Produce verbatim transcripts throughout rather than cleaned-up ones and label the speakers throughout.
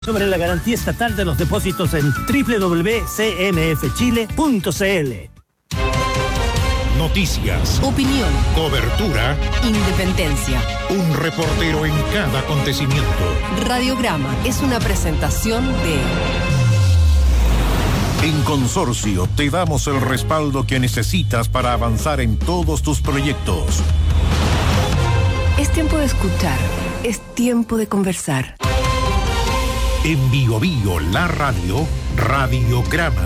Speaker 1: sobre la garantía estatal de los depósitos en doble u doble u doble u punto c m f chile punto c l.
Speaker 2: Noticias,
Speaker 3: opinión,
Speaker 2: cobertura,
Speaker 3: independencia.
Speaker 2: Un reportero en cada acontecimiento.
Speaker 3: Radiograma es una presentación de...
Speaker 2: En Consorcio te damos el respaldo que necesitas para avanzar en todos tus proyectos.
Speaker 3: Es tiempo de escuchar, es tiempo de conversar.
Speaker 2: En Bio Bio, la radio, Radiograma.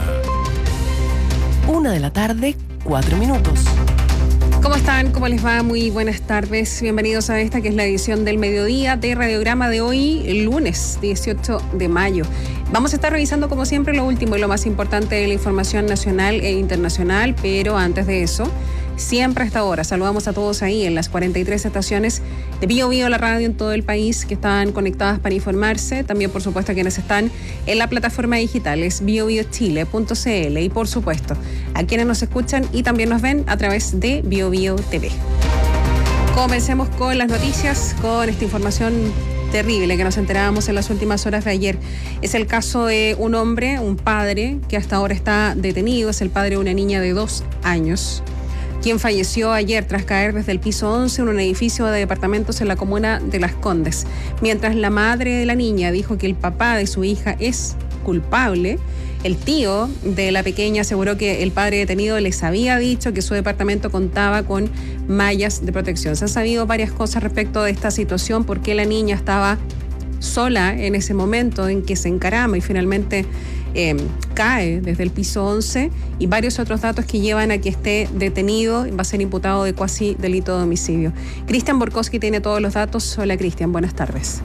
Speaker 3: Una de la tarde, cuatro minutos.
Speaker 4: ¿Cómo están? ¿Cómo les va? Muy buenas tardes. Bienvenidos a esta que es la edición del mediodía de Radiograma de hoy, el lunes dieciocho de mayo. Vamos a estar revisando como siempre lo último y lo más importante de la información nacional e internacional, pero antes de eso, siempre a esta hora saludamos a todos ahí en las cuarenta y tres estaciones de Bio Bio, la radio en todo el país que están conectadas para informarse. También, por supuesto, a quienes están en la plataforma digital es bio bio chile punto c l y, por supuesto, a quienes nos escuchan y también nos ven a través de Bio Bio T V. Comencemos con las noticias, con esta información terrible que nos enterábamos en las últimas horas de ayer. Es el caso de un hombre, un padre, que hasta ahora está detenido. Es el padre de una niña de dos años, quien falleció ayer tras caer desde el piso once en un edificio de departamentos en la comuna de Las Condes. Mientras la madre de la niña dijo que el papá de su hija es culpable, el tío de la pequeña aseguró que el padre detenido les había dicho que su departamento contaba con mallas de protección. Se han sabido varias cosas respecto de esta situación, por qué la niña estaba sola en ese momento en que se encarama y finalmente eh, cae desde el piso once, y varios otros datos que llevan a que esté detenido y va a ser imputado de cuasi delito de homicidio. Cristian Borkowski tiene todos los datos. Hola Cristian, buenas tardes.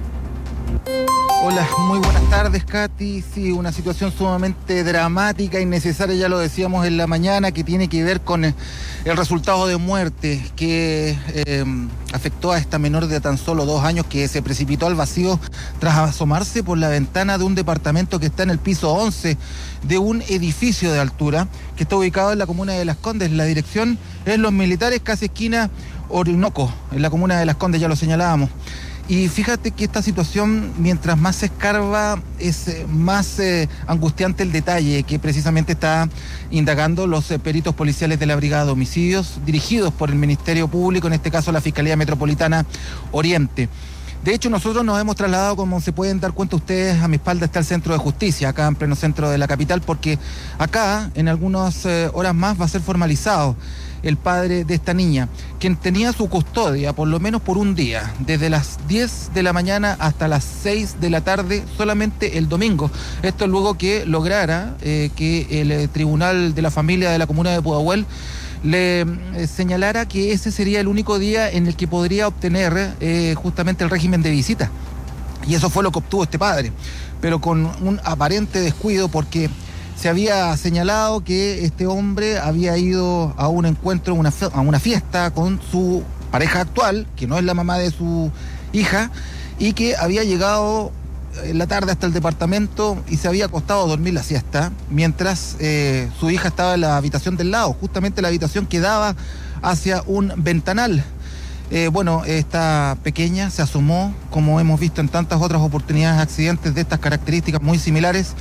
Speaker 5: Hola, muy buenas tardes, Katy. Sí, una situación sumamente dramática, innecesaria, ya lo decíamos en la mañana, que tiene que ver con el resultado de muerte que eh, afectó a esta menor de tan solo dos años que se precipitó al vacío tras asomarse por la ventana de un departamento que está en el piso once de un edificio de altura que está ubicado en la comuna de Las Condes. La dirección es Los Militares, casi esquina Orinoco, en la comuna de Las Condes, ya lo señalábamos. Y fíjate que esta situación, mientras más se escarba, es más eh, angustiante el detalle que precisamente está indagando los eh, peritos policiales de la Brigada de Homicidios, dirigidos por el Ministerio Público, en este caso la Fiscalía Metropolitana Oriente. De hecho, nosotros nos hemos trasladado, como se pueden dar cuenta ustedes, a mi espalda está el Centro de Justicia, acá en pleno centro de la capital, porque acá, en algunas eh, horas más, va a ser formalizado el padre de esta niña, quien tenía su custodia por lo menos por un día, desde las diez de la mañana hasta las seis de la tarde, solamente el domingo. Esto luego que lograra eh, que el eh, Tribunal de la Familia de la Comuna de Pudahuel le eh, señalara que ese sería el único día en el que podría obtener eh, justamente el régimen de visita. Y eso fue lo que obtuvo este padre, pero con un aparente descuido, porque se había señalado que este hombre había ido a un encuentro, una fe- a una fiesta con su pareja actual, que no es la mamá de su hija, y que había llegado en la tarde hasta el departamento y se había acostado a dormir la siesta, mientras eh, su hija estaba en la habitación del lado, justamente la habitación que daba hacia un ventanal. Eh, bueno, esta pequeña se asomó, como hemos visto en tantas otras oportunidades, accidentes de estas características muy similares,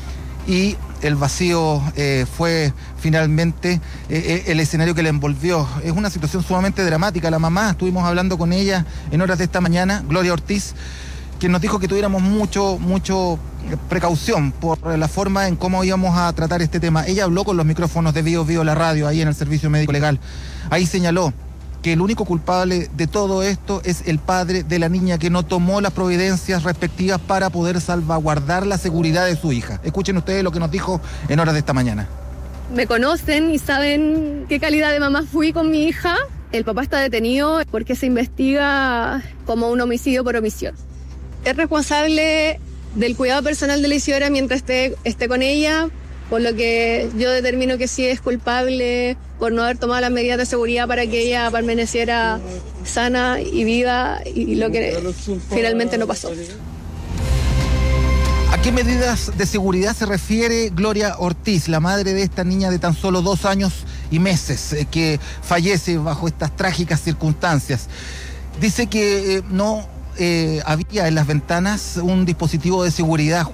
Speaker 5: y el vacío eh, fue finalmente eh, el escenario que la envolvió. Es una situación sumamente dramática. La mamá, estuvimos hablando con ella en horas de esta mañana, Gloria Ortiz, quien nos dijo que tuviéramos mucho, mucho precaución por la forma en cómo íbamos a tratar este tema. Ella habló con los micrófonos de Bio Bio, la radio, ahí en el Servicio Médico Legal. Ahí señaló que el único culpable de todo esto es el padre de la niña, que no tomó las providencias respectivas para poder salvaguardar la seguridad de su hija. Escuchen ustedes lo que nos dijo en horas de esta mañana.
Speaker 6: Me conocen y saben qué calidad de mamá fui con mi hija. El papá está detenido porque se investiga como un homicidio por omisión. Es responsable del cuidado personal de la Isidora mientras esté, esté con ella, por lo que yo determino que sí es culpable por no haber tomado las medidas de seguridad para que ella permaneciera sana y viva, y lo que finalmente no pasó.
Speaker 5: ¿A qué medidas de seguridad se refiere Gloria Ortiz, la madre de esta niña de tan solo dos años y meses, eh, que fallece bajo estas trágicas circunstancias? Dice que eh, no eh, había en las ventanas un dispositivo de seguridad